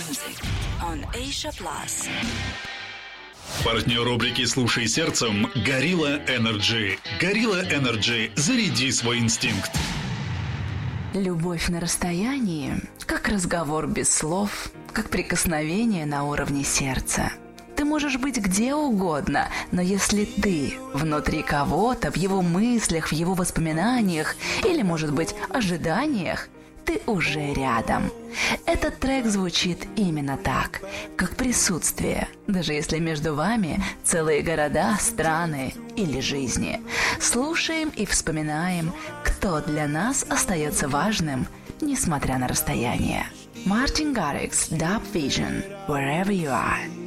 music on Asia Plus. Партнер рубрики «Слушай сердцем» – Gorilla Energy. Gorilla Energy – заряди свой инстинкт. Любовь на расстоянии, как разговор без слов, как прикосновение на уровне сердца. Ты можешь быть где угодно, но если ты внутри кого-то, в его мыслях, в его воспоминаниях или, может быть, ожиданиях, ты уже рядом. Этот трек звучит именно так, как присутствие, даже если между вами целые города, страны или жизни. Слушаем и вспоминаем, кто для нас остается важным, несмотря на расстояние. Martin Garrix, Dub Vision, Wherever You Are.